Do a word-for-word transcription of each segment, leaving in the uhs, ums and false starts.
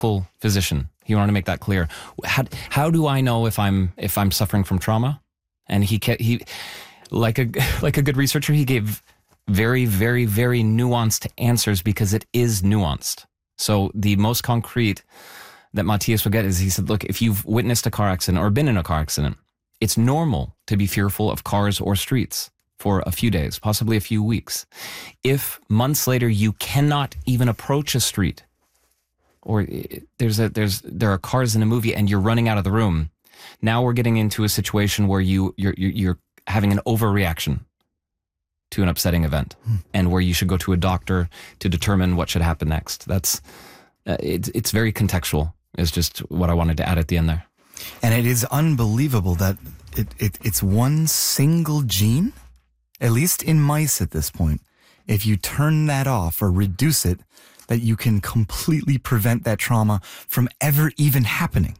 full physician. He wanted to make that clear. How, how do I know if I'm if I'm suffering from trauma? And he he like a like a good researcher, he gave very very very nuanced answers because it is nuanced. So the most concrete that Matthias would get is he said, look, if you've witnessed a car accident or been in a car accident, it's normal to be fearful of cars or streets for a few days, possibly a few weeks. If months later you cannot even approach a street, or there's a there's there are cars in a movie and you're running out of the room, now we're getting into a situation where you you're you're having an overreaction to an upsetting event, hmm. and where you should go to a doctor to determine what should happen next. That's uh, it's it's very contextual. Is just what I wanted to add at the end there. And it is unbelievable that it, it it's one single gene, at least in mice at this point. If you turn that off or reduce it, that you can completely prevent that trauma from ever even happening.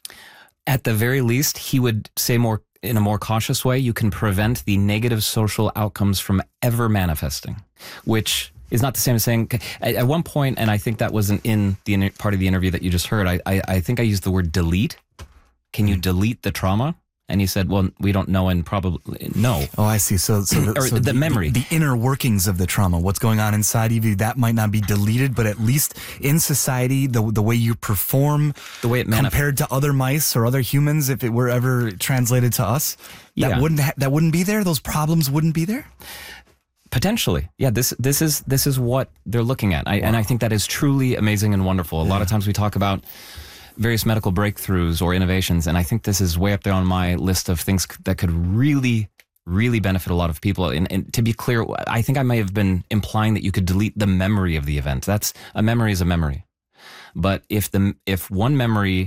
At the very least, he would say more in a more cautious way, you can prevent the negative social outcomes from ever manifesting, which is not the same as saying, at, at one point, and I think that wasn't in the part of the interview that you just heard, I, I, I think I used the word delete. Can you delete the trauma? And he said, well, we don't know, and probably no. Oh, I see. So, so, the, or so the, the memory. The, the inner workings of the trauma, what's going on inside of you, that might not be deleted, but at least in society, the the way you perform, the way it manif- compared to other mice or other humans, if it were ever translated to us, that yeah. wouldn't ha- that wouldn't be there. Those problems wouldn't be there. Potentially, yeah. This this is this is what they're looking at, I, wow. and I think that is truly amazing and wonderful. A yeah. lot of times we talk about various medical breakthroughs or innovations, and I think this is way up there on my list of things that could really, really benefit a lot of people. And, and to be clear, I think I may have been implying that you could delete the memory of the event. That's a memory is a memory, but if the if one memory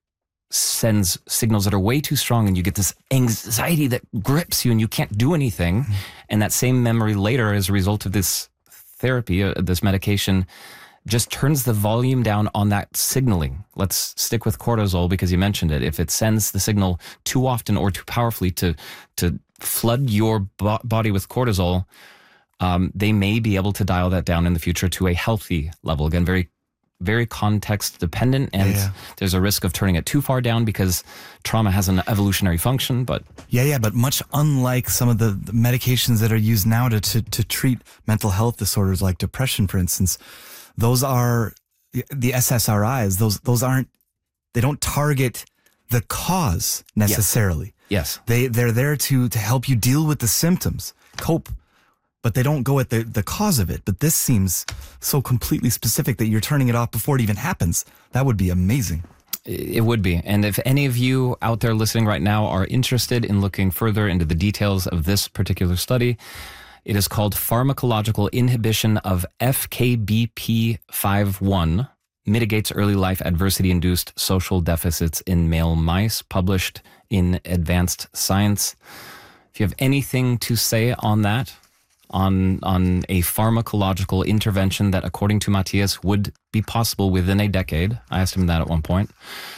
sends signals that are way too strong and you get this anxiety that grips you and you can't do anything, mm-hmm. and that same memory later as a result of this therapy, uh, this medication, just turns the volume down on that signaling. Let's stick with cortisol because you mentioned it. If it sends the signal too often or too powerfully to to flood your bo- body with cortisol, um, they may be able to dial that down in the future to a healthy level. Again, very, very context dependent, and yeah, yeah. there's a risk of turning it too far down because trauma has an evolutionary function. But yeah, yeah, but much unlike some of the, the medications that are used now to, to to treat mental health disorders like depression, for instance. Those are the S S R Is. Those those aren't. They don't target the cause necessarily. Yes. yes. They they're there to to help you deal with the symptoms, cope, but they don't go at the the cause of it. But this seems so completely specific that you're turning it off before it even happens. That would be amazing. It would be. And if any of you out there listening right now are interested in looking further into the details of this particular study, it is called Pharmacological Inhibition of F K B P fifty-one, Mitigates Early Life Adversity-Induced Social Deficits in Male Mice, published in Advanced Science. If you have anything to say on that, on on a pharmacological intervention that, according to Matthias, would be possible within a decade, I asked him that at one point,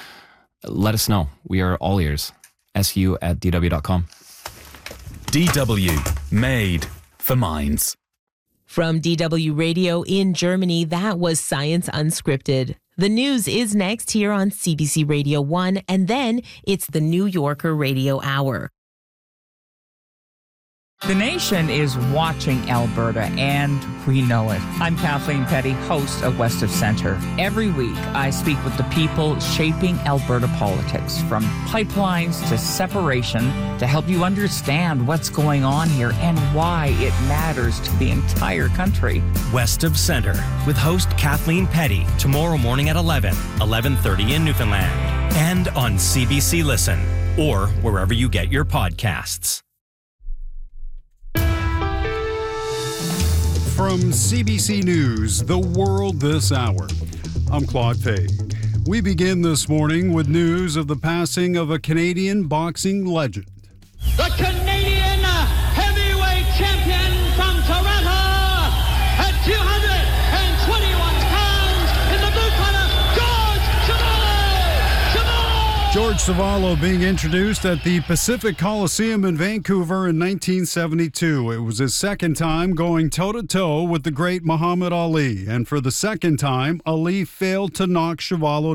let us know. We are all ears. S U at D W dot com. D W, made for minds. From D W Radio in Germany, that was Science Unscripted. The news is next here on C B C Radio one, and then it's the New Yorker Radio Hour. The nation is watching Alberta, and we know it. I'm Kathleen Petty, host of West of Centre. Every week, I speak with the people shaping Alberta politics, from pipelines to separation, to help you understand what's going on here and why it matters to the entire country. West of Centre, with host Kathleen Petty, tomorrow morning at eleven, eleven thirty in Newfoundland, and on C B C Listen, or wherever you get your podcasts. From C B C News, The World This Hour, I'm Claude Fay. We begin this morning with news of the passing of a Canadian boxing legend. The Canadian heavyweight champion from Toronto at two hundred twenty-one pounds in the blue corner, George Chuvalo! Chuvalo! George Chuvalo being introduced at the Pacific Coliseum in Vancouver in nineteen seventy-two. It was his second time going toe-to-toe with the great Muhammad Ali. And for the second time, Ali failed to knock Chuvalo